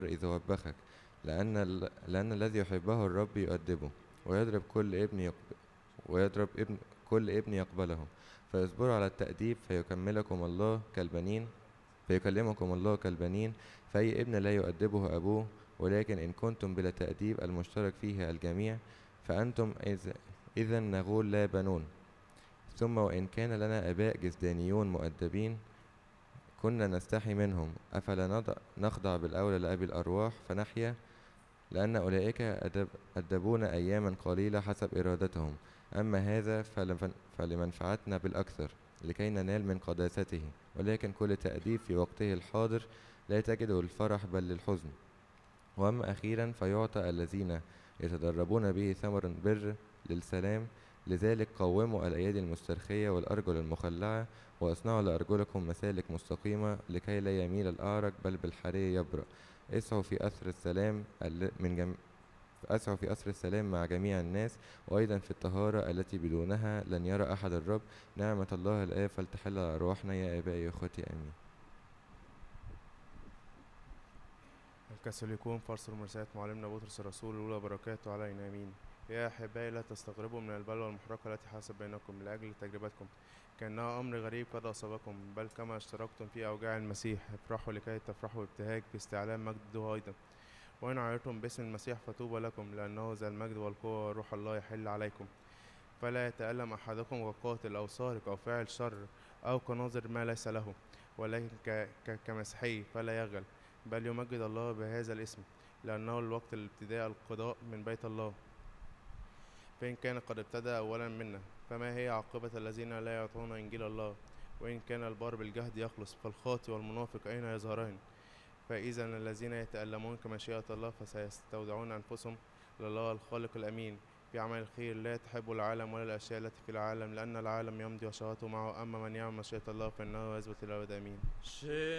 إذا وبخك، لأن الذي يحبه الرب يؤدبه، ويضرب كل ابن ويضرب كل ابن يقبله. فاصبروا على التأديب فيكلمكم الله كالبنين. فأي ابن لا يؤدبه أبوه. ولكن إن كنتم بلا تأديب المشترك فيه الجميع، فأنتم إذا نغول لا بنون. ثم وإن كان لنا آباء جسدانيون مؤدبين كنا نستحي منهم، أفلا نخضع بالأولى لأبي الأرواح فنحيا؟ لأن أولئك أدبون أياما قليلة حسب إرادتهم، أما هذا فلمنفعتنا بالأكثر لكي ننال من قداسته. ولكن كل تأديب في وقته الحاضر لا تجده الفرح بل للحزن. وأما أخيرا فيعطى الذين يتدربون به ثمر بر للسلام. لذلك قوموا الأيادي المسترخية والأرجل المخلعة، واصنعوا لأرجلكم مسالك مستقيمة لكي لا يميل الأعرج بل بالحري يبرأ. اسعوا في أثر السلام أسعوا في أسر السلام مع جميع الناس، وأيضا في الطهارة التي بدونها لن يرى أحد الرب. نعمة الله الآب فلتحل على أرواحنا يا آبائي وأخوتي آمين. الكاثوليكون فارسل مرسالة معلمنا بطرس الرسول الأولى بركاته علينا آمين. يا أحبائي لا تستغربوا من البلوى المحرقة التي حصلت بينكم لأجل تجربتكم كأنها أمر غريب قد أصابكم، بل كما اشتركتم في أوجاع المسيح افرحوا لكي تفرحوا بابتهاج باستعلام مجده أيضا. وإن عيرتم باسم المسيح فطوبى لكم، لأنه ذا المجد والقوة وروح الله يحل عليكم. فلا يتألم أحدكم كقاتل أو سارق أو فاعل شر أو كناظر ما ليس له، ولكن كمسيحي فلا يغل، بل يمجد الله بهذا الاسم، لأنه الوقت الابتداء القضاء من بيت الله. فإن كان قد ابتدأ أولا منا، فما هي عاقبة الذين لا يعطون إنجيل الله؟ وإن كان البار بالجهد يخلص، فالخاطئ والمنافق أين يظهران؟ فإذا الذين يتألمون كمشيئة الله فسيستودعون أنفسهم لله الخالق الأمين في عمل الخير. لا تحب العالم ولا الأشياء التي في العالم، لأن العالم يمضي وشهواته معه، أما من يعمل مشيئة الله فإنه يثبت إلى الأبد آمين.